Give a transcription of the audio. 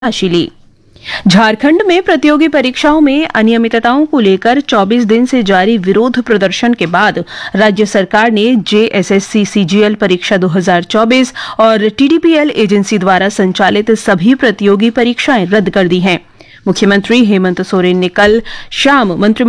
राशि ली। झारखंड में प्रतियोगी परीक्षाओं में अनियमितताओं को लेकर 24 दिन से जारी विरोध प्रदर्शन के बाद राज्य सरकार ने जेएसएससी सीजीएल परीक्षा 2024 और टीडीपीएल एजेंसी द्वारा संचालित सभी प्रतियोगी परीक्षाएं रद्द कर दी हैं। मुख्यमंत्री हेमंत सोरेन ने कल शाम मंत्रिमंडल